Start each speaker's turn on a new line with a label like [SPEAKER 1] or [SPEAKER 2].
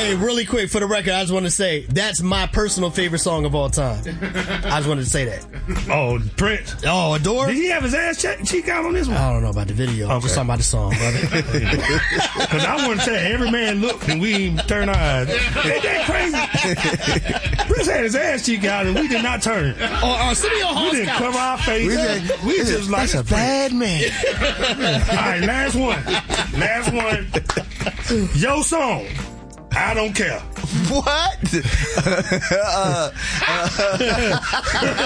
[SPEAKER 1] Hey, really quick, for the record, I just want to say that's my personal favorite song of all time. I just wanted to say that.
[SPEAKER 2] Oh, Prince.
[SPEAKER 1] Oh, Adore?
[SPEAKER 2] Did he have his ass cheek out on this one?
[SPEAKER 1] I don't know about the video. I'm just talking about the song, brother.
[SPEAKER 2] Because I want to say every man looked and we turn our eyes. Ain't that crazy? Prince had his ass cheek out and we did not turn.
[SPEAKER 1] We
[SPEAKER 2] didn't cover our face. We just like
[SPEAKER 1] that's a bad man.
[SPEAKER 2] All right, last one. Your song. I don't care.
[SPEAKER 3] What?